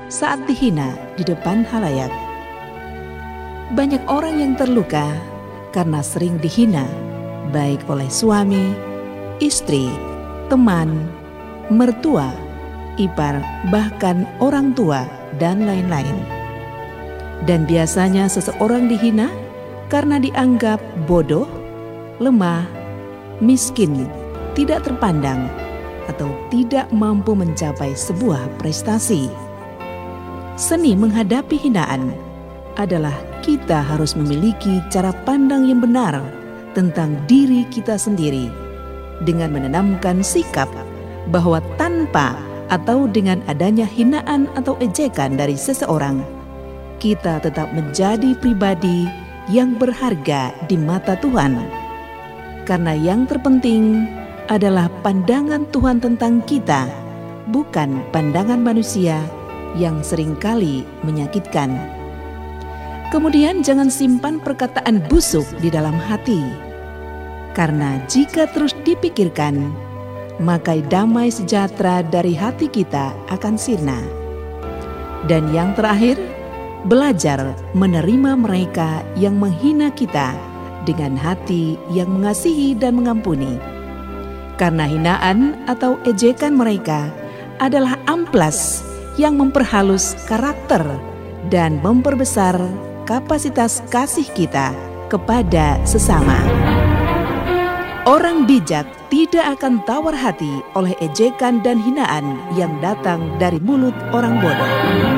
saat dihina di depan halayak. Banyak orang yang terluka karena sering dihina, baik oleh suami, istri, teman, mertua, ipar, bahkan orang tua, dan lain-lain. Dan biasanya seseorang dihina karena dianggap bodoh, lemah, miskin, tidak terpandang, atau tidak mampu mencapai sebuah prestasi. Seni menghadapi hinaan adalah kita harus memiliki cara pandang yang benar tentang diri kita sendiri, dengan menanamkan sikap bahwa tanpa atau dengan adanya hinaan atau ejekan dari seseorang, kita tetap menjadi pribadi yang berharga di mata Tuhan. Karena yang terpenting adalah pandangan Tuhan tentang kita, bukan pandangan manusia yang seringkali menyakitkan. Kemudian jangan simpan perkataan busuk di dalam hati, karena jika terus dipikirkan, maka damai sejahtera dari hati kita akan sirna. Dan yang terakhir, belajar menerima mereka yang menghina kita dengan hati yang mengasihi dan mengampuni. Karena hinaan atau ejekan mereka adalah amplas yang memperhalus karakter dan memperbesar kapasitas kasih kita kepada sesama. Orang bijak tidak akan tawar hati oleh ejekan dan hinaan yang datang dari mulut orang bodoh.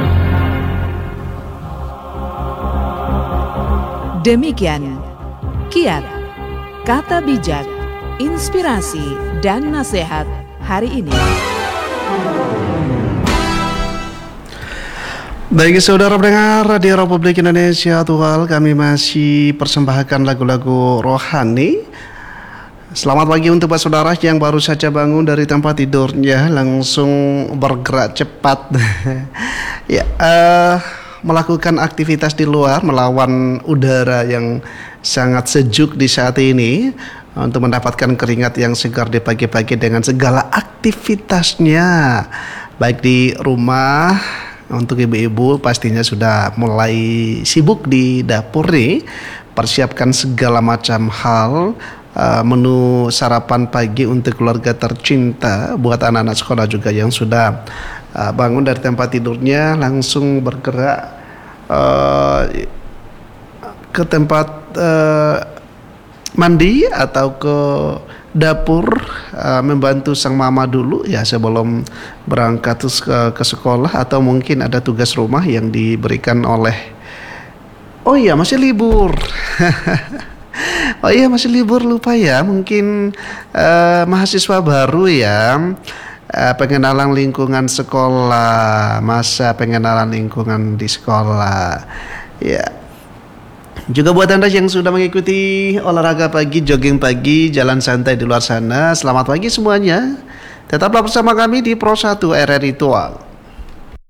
Demikian kiat kata bijak, inspirasi, dan nasihat hari ini. Baik saudara pendengar Radio Republik Indonesia Tuhan, kami masih persembahkan lagu-lagu rohani. Selamat pagi untuk Pak saudara yang baru saja bangun dari tempat tidurnya, langsung bergerak cepat ya, melakukan aktivitas di luar melawan udara yang sangat sejuk di saat ini, untuk mendapatkan keringat yang segar di pagi-pagi dengan segala aktivitasnya, baik di rumah. Untuk ibu-ibu pastinya sudah mulai sibuk di dapur nih, persiapkan segala macam hal, menu sarapan pagi untuk keluarga tercinta, buat anak-anak sekolah juga yang sudah bangun dari tempat tidurnya langsung bergerak ke tempat mandi atau ke dapur, membantu sang mama dulu ya sebelum berangkat ke sekolah, atau mungkin ada tugas rumah yang diberikan oleh masih libur masih libur, lupa ya, mungkin mahasiswa baru ya, pengenalan lingkungan sekolah, masa pengenalan lingkungan di sekolah ya. Juga buat Anda yang sudah mengikuti olahraga pagi, jogging pagi, jalan santai di luar sana, selamat pagi semuanya. Tetaplah bersama kami di Pro 1 RRI Tual.